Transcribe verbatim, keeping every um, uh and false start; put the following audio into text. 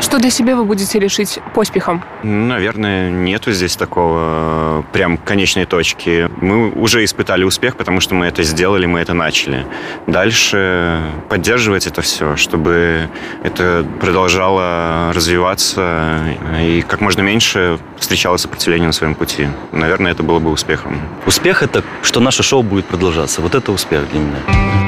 Что для себя вы будете решить поспехом? Наверное, нету здесь такого прям конечной точки. Мы уже испытали успех, потому что мы это сделали, мы это начали. Дальше поддерживать это все, чтобы это продолжало развиваться и как можно меньше встречало сопротивление на своем пути. Наверное, это было бы успехом. Успех – это что наше шоу будет продолжаться. Вот это успех для меня.